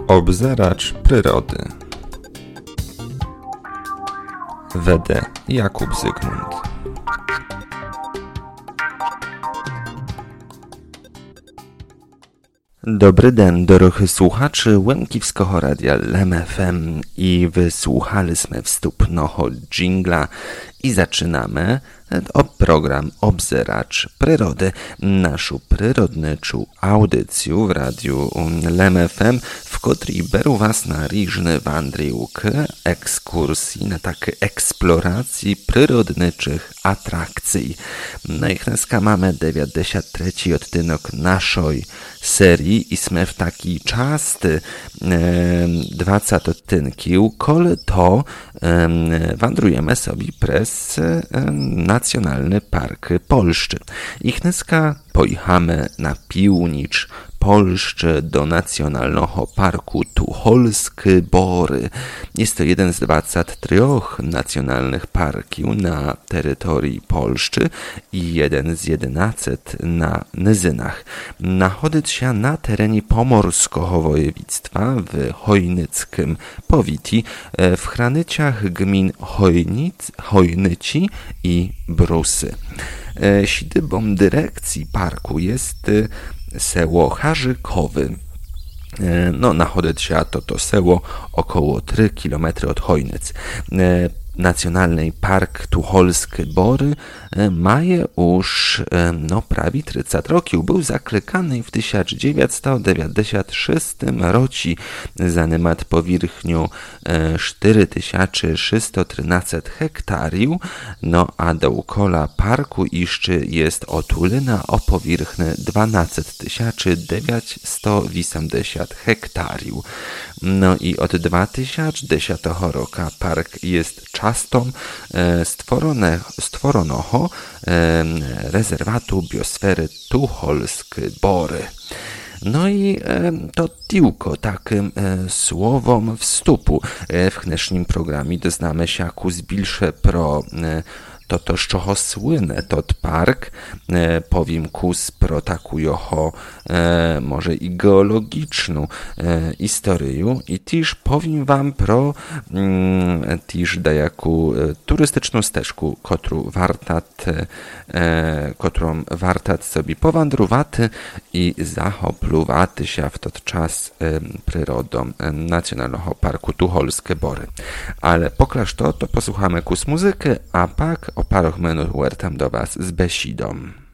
Obzeracz przyrody. Wede Jakub Zygmunt. Dobry den, dorohy słuchaczy Łękiwskiego Radia LEM FM i wysłuchaliśmy wstupnoho dżingla i zaczynamy program Obzeracz przyrody, naszą przyrodniczą audycję w radiu LEM FM, w której beru was na różne wandrówki, ekskursji, na takie eksploracji przyrodniczych atrakcji. No i dneska mamy 93 odtynek naszej serii i sme w taki czasty 20 odtynków, kole to wandrujemy sobie przez Nacjonalny Park Polszczy. I dneska pojechamy na piłnicz Polszczy do Nacjonalnego Parku Tucholskie Bory. Jest to jeden z 23 nacjonalnych parków na terytorii Polszczy i jeden z 11 na Nyzynach. Nachodzi się na terenie Pomorskiego województwa w Chojnyckim powiecie w graniczach gmin Chojnyci i Brusy. Siedzibą dyrekcji parku jest seło Harzykowy. Nachodzi się to seło około 3 km od Chojnyc. Nacjonalny Park Tucholskie Bory ma już prawie 30 roków. Był zaklekany w 1996 roku. Zanimat powierzchnią 4313 hektariów, a dookoła parku jeszcze jest otulina o powierzchni 12980 hektariów. I od 2010 roku park jest czastą stworonego rezerwatu biosfery Tucholskie Bory. I to tylko takim słowom wstupu. W dnešním programie doznamy się zbilsze pro to z czego słynę tot park, powiem kus pro taką jeho może i geologiczną historię i też powiem wam pro też dajaku turystyczną ścieżkę, którą wartat sobie powandrować i zachopluwać się w ten czas przyrodą Nacjonalnego Parku Tucholskie Bory. Ale poklaż to posłuchamy kus muzyky, a pak o parę minut wracam do was z besidą.